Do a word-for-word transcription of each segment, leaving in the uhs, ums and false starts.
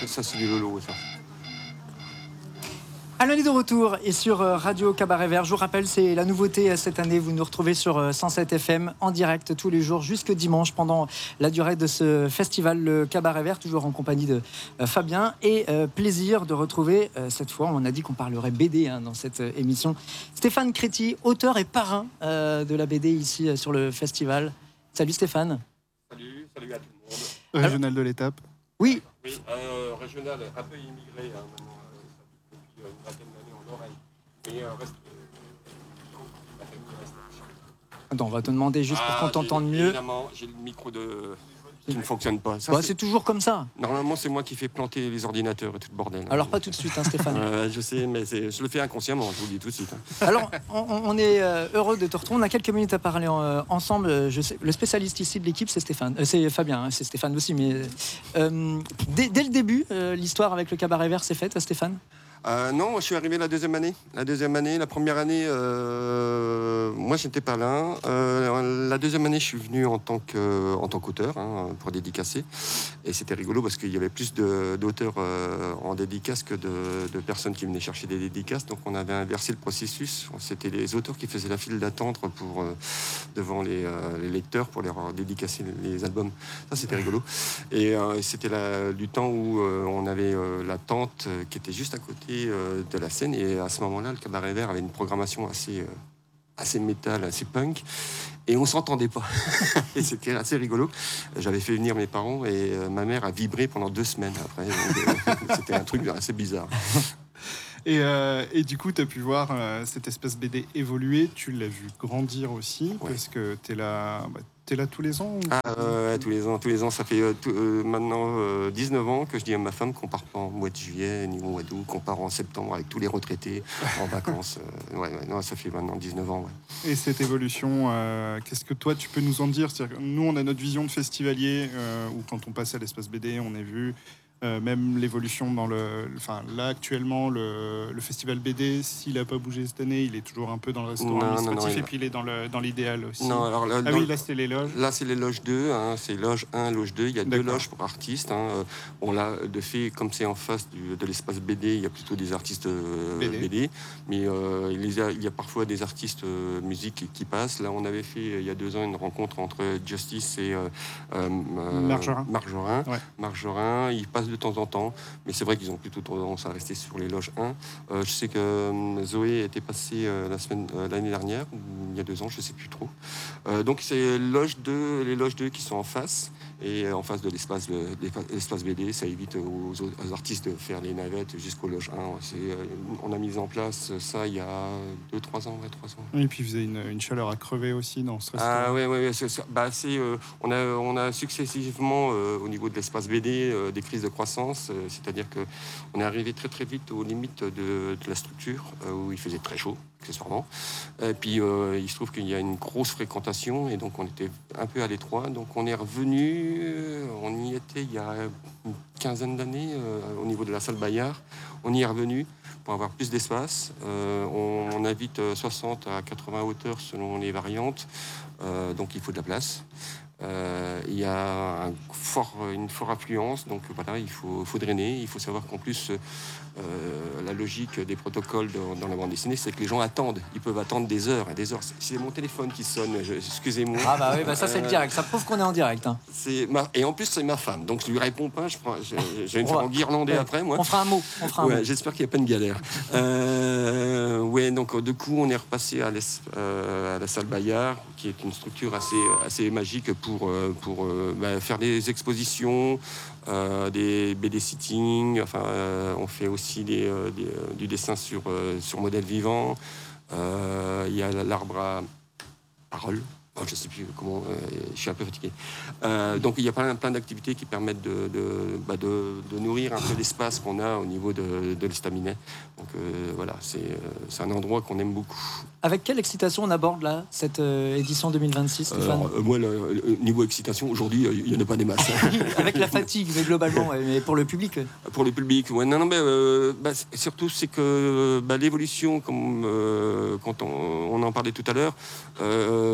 ça c'est du lolo, ça. Alain est de retour et sur Radio Cabaret Vert. Je vous rappelle, c'est la nouveauté cette année. Vous nous retrouvez sur cent sept F M en direct tous les jours jusque dimanche pendant la durée de ce festival, le Cabaret Vert, toujours en compagnie de euh, Fabien. Et euh, plaisir de retrouver euh, cette fois, on a dit qu'on parlerait B D hein, dans cette euh, émission, Stéphane Créti, auteur et parrain euh, de la B D ici euh, sur le festival. Salut Stéphane. Salut, salut à tout le monde. Régional de l'étape. Oui. Oui, euh, régional, un peu immigré hein, maintenant. Une vingtaine d'années en oreille. Mais euh, reste, euh, la famille reste. Attends, on va te demander juste ah, pour qu'on t'entende mieux. Évidemment, j'ai le micro de... qui ne fonctionne pas. Ça, bah, c'est... c'est toujours comme ça. Normalement, c'est moi qui fais planter les ordinateurs et tout le bordel. Alors, pas tout de suite, hein, Stéphane. euh, je sais, mais c'est... je le fais inconsciemment, je vous le dis tout de suite. Hein. Alors, on, on est heureux de te retrouver. On a quelques minutes à parler en, ensemble. Je sais, le spécialiste ici de l'équipe, c'est Stéphane. Euh, c'est Fabien, hein, c'est Stéphane aussi. Mais euh, dès, dès le début, euh, l'histoire avec le Cabaret Vert s'est faite, Stéphane ? Euh, non, moi, je suis arrivé la deuxième année. La deuxième année, la première année, euh, moi, j'étais pas là. Euh, la deuxième année, je suis venu en tant que, en tant qu'auteur hein, pour dédicacer. Et c'était rigolo parce qu'il y avait plus de, d'auteurs euh, en dédicace que de, de personnes qui venaient chercher des dédicaces. Donc, on avait inversé le processus. C'était les auteurs qui faisaient la file d'attente pour euh, devant les, euh, les lecteurs pour leur dédicacer les albums. Ça, c'était rigolo. Et euh, c'était la, du temps où euh, on avait euh, la tente euh, qui était juste à côté de la scène, et à ce moment-là le Cabaret Vert avait une programmation assez euh, assez métal, assez punk, et on s'entendait pas. Et c'était assez rigolo. J'avais fait venir mes parents et euh, ma mère a vibré pendant deux semaines après. Donc, euh, c'était un truc assez bizarre. Et, euh, et du coup, tu as pu voir euh, cette espèce B D évoluer, tu l'as vu grandir aussi, ouais. Parce que tu es là, bah, t'es là tous les ans ou... Ah, euh, tous les ans, tous les ans. Ça fait euh, tout, euh, maintenant euh, dix-neuf ans que je dis à ma femme qu'on part pas en mois de juillet ni au mois d'août, qu'on part en septembre avec tous les retraités en vacances. Euh, ouais, ouais, non, ça fait maintenant dix-neuf ans. Ouais. Et cette évolution, euh, qu'est-ce que toi tu peux nous en dire ? C'est-à-dire que nous, on a notre vision de festivalier, euh, où quand on passe à l'espace B D, on a vu... Euh, même l'évolution dans le... Enfin, là, actuellement, le, le festival B D, s'il n'a pas bougé cette année, il est toujours un peu dans le restaurant non, administratif non, non, et puis il est dans, le, dans l'idéal aussi. Non, alors là, ah oui, là, c'est les loges. Là, c'est les loges deux. Hein, c'est loge un, loge deux. Il y a D'accord. deux loges pour artistes. Hein. Bon, là, de fait, comme c'est en face du, de l'espace B D, il y a plutôt des artistes euh, B, D. B D. Mais euh, il, y a, il y a parfois des artistes euh, musique qui, qui passent. Là, on avait fait, il y a deux ans, une rencontre entre Justice et euh, euh, Margerin. Margerin. Ouais. Margerin, ils passent de temps en temps. Mais c'est vrai qu'ils ont plutôt tendance à rester sur les loges un. Euh, je sais que euh, Zoé était passée euh, la semaine, euh, l'année dernière, il y a deux ans, je ne sais plus trop. Euh, donc c'est loge deux, les loges deux qui sont en face, et en face de l'espace, de, l'espace B D. Ça évite aux, aux artistes de faire les navettes jusqu'aux loges un. C'est, euh, on a mis en place ça il y a deux trois ans. Ouais, trois ans. Et puis vous avez une, une chaleur à crever aussi dans ce restaurant. Ah oui, ouais, ouais, c'est, bah, c'est, euh, on, a, on a successivement, euh, au niveau de l'espace B D, euh, des crises de croissance. Euh, C'est-à-dire qu'on est arrivé très très vite aux limites de, de la structure, euh, où il faisait très chaud, accessoirement. Et puis euh, il se trouve qu'il y a une grosse fréquentation, et donc on était un peu à l'étroit. Donc on est revenu, euh, on y était il y a une quinzaine d'années, euh, au niveau de la salle Bayard. On y est revenu pour avoir plus d'espace. Euh, on, on invite soixante à quatre-vingts hauteurs selon les variantes, euh, donc il faut de la place. Euh, il y a un fort, une forte affluence, donc voilà, il faut, faut drainer. Il faut savoir qu'en plus, euh, la logique des protocoles de, dans la bande dessinée, c'est que les gens attendent. Ils peuvent attendre des heures et des heures. C'est mon téléphone qui sonne, je, excusez-moi. Ah bah oui, bah ça c'est le direct, ça prouve qu'on est en direct. Hein. C'est ma, et en plus, c'est ma femme, donc je lui réponds pas. Je, prends, je, je vais me faire enguirlander ouais. après, moi. On fera un mot. On fera un ouais, mot. J'espère qu'il n'y a pas de galère. euh, ouais, donc du coup, on est repassé à, euh, à la salle Bayard, qui est une structure assez, assez magique pour, pour euh, bah, faire des expositions, euh, des B D sitting. Enfin, euh, on fait aussi des, euh, des, euh, du dessin sur, euh, sur modèle vivant. Euh, il y a l'arbre à parole. Oh, je ne sais plus comment, euh, je suis un peu fatigué. Euh, donc il y a plein, plein d'activités qui permettent de, de, bah de, de nourrir un peu l'espace qu'on a au niveau de, de l'estaminet. Donc euh, voilà, c'est, euh, c'est un endroit qu'on aime beaucoup. Avec quelle excitation on aborde là cette euh, édition deux mille vingt-six, Stéphane ? Alors, euh, moi, le, le niveau excitation, aujourd'hui, il n'y en a pas des masses. Avec la fatigue, mais globalement, mais pour le public. Pour le public, ouais. Non, non, mais euh, bah, surtout, c'est que bah, l'évolution, comme euh, quand on, on en parlait tout à l'heure, euh,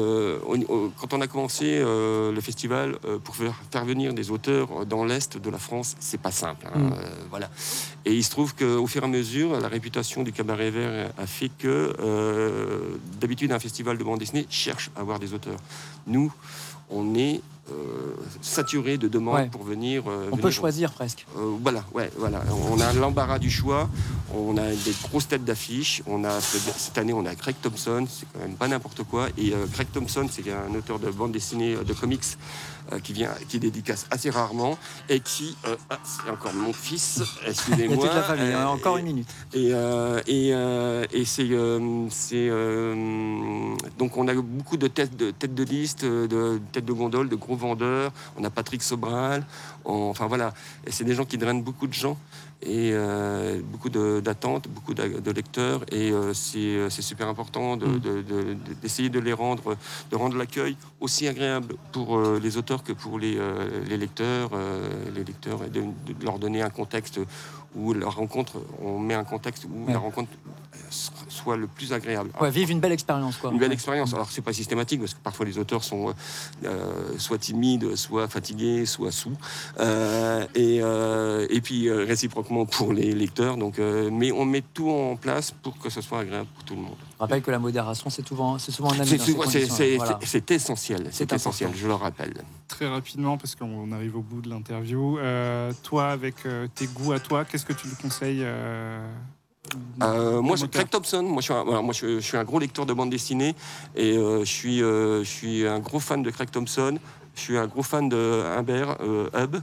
au, au, quand on a commencé euh, le festival, euh, pour faire, faire venir des auteurs dans l'Est de la France, c'est pas simple. Hein, mmh. euh, voilà. Et il se trouve qu'au fur et à mesure, la réputation du Cabaret Vert a fait que, euh, d'habitude, un festival de bande dessinée cherche à avoir des auteurs. Nous, on est euh, saturé de demandes ouais. pour venir. Euh, on venir, peut choisir presque. Euh, voilà, ouais, voilà. On a l'embarras du choix. On a des grosses têtes d'affiche. On a cette année, on a Craig Thompson. C'est quand même pas n'importe quoi. Et euh, Craig Thompson, c'est un auteur de bande dessinée, de comics, euh, qui vient, qui dédicace assez rarement et qui, euh, ah, c'est encore mon fils. Excusez-moi. Il y a toute la famille. Euh, encore et, une minute. Et euh, et, euh, et c'est, euh, c'est euh, donc on a beaucoup de têtes de têtes de liste, de têtes de gondole, de gros vendeurs. On a Patrick Sobral. On, enfin voilà. Et c'est des gens qui drainent beaucoup de gens. Et euh, beaucoup de, d'attentes, beaucoup de, de lecteurs, et euh, c'est, c'est super important de, de, de, d'essayer de les rendre, de rendre l'accueil aussi agréable pour euh, les auteurs que pour les, euh, les lecteurs, euh, les lecteurs, et de, de leur donner un contexte où la rencontre, on met un contexte où ouais. la rencontre soit le plus agréable. Ouais, vivre une belle expérience, quoi. Une belle expérience. Alors c'est pas systématique parce que parfois les auteurs sont euh, soit timides, soit fatigués, soit sous, euh, et, euh, et puis euh, réciproquement pour les lecteurs. Donc, euh, mais on met tout en place pour que ce soit agréable pour tout le monde. Je rappelle que la modération, c'est souvent, c'est souvent un ami. C'est, c'est, c'est, voilà. c'est, c'est essentiel. C'est, c'est essentiel. Je le rappelle. Très rapidement, parce qu'on arrive au bout de l'interview. Euh, toi, avec euh, tes goûts à toi, qu'est-ce que tu lui conseilles euh... Euh, moi, je suis Craig Thompson. Moi, je suis, un, voilà, moi je, je suis un gros lecteur de bande dessinée et euh, je suis, euh, je suis un gros fan de Craig Thompson. Je suis un gros fan de Humbert euh, Hub.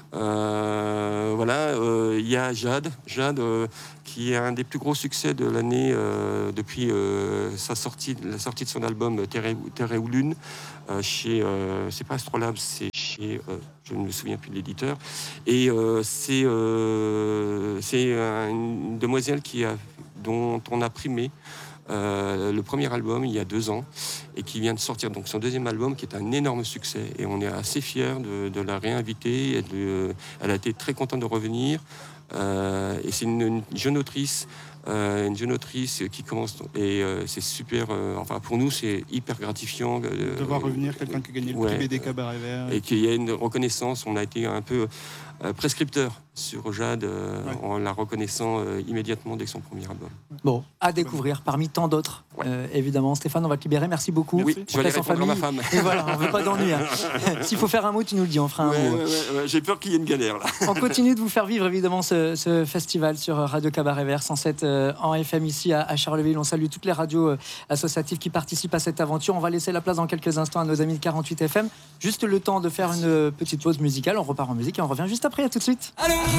Euh, voilà, il euh, y a Jade, Jade euh, qui est un des plus gros succès de l'année euh, depuis euh, sa sortie, la sortie de son album Terre et, Terre et ou Lune. Euh, chez, euh, c'est pas Astrolabe, c'est chez, euh, je ne me souviens plus de l'éditeur. Et euh, c'est, euh, c'est une demoiselle qui a, dont on a primé Euh, le premier album il y a deux ans et qui vient de sortir donc son deuxième album qui est un énorme succès et on est assez fiers de, de la réinviter. Et de, elle a été très contente de revenir euh, et c'est une, une jeune autrice euh, une jeune autrice qui commence et euh, c'est super euh, enfin pour nous c'est hyper gratifiant de, de voir revenir quelqu'un qui a gagné le ouais, prix B D Cabaret Vert et qu'il y a une reconnaissance. On a été un peu euh, prescripteur sur Jade euh, ouais. en la reconnaissant euh, immédiatement dès son premier album. Bon, à découvrir parmi tant d'autres. Ouais. Euh, évidemment, Stéphane, on va te libérer. Merci beaucoup. Oui, je vais aller répondre à ma femme. Et voilà, on ne veut pas d'ennui. Hein. S'il faut faire un mot, tu nous le dis, on fera un ouais, mot. Ouais, ouais, ouais. J'ai peur qu'il y ait une galère là. On continue de vous faire vivre évidemment ce, ce festival sur Radio Cabaret Vert cent sept euh, en F M ici à, à Charleville. On salue toutes les radios euh, associatives qui participent à cette aventure. On va laisser la place dans quelques instants à nos amis de quarante-huit F M. Juste le temps de faire une petite pause musicale. On repart en musique et on revient juste après. À tout de suite. Allô